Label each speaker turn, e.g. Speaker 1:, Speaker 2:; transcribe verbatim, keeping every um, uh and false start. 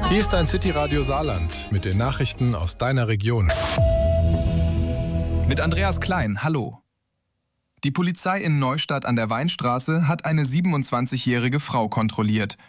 Speaker 1: Hier ist ein City-Radio Saarland mit den Nachrichten aus deiner Region.
Speaker 2: Mit Andreas Klein, hallo. Die Polizei in Neustadt an der Weinstraße hat eine siebenundzwanzigjährige Frau kontrolliert.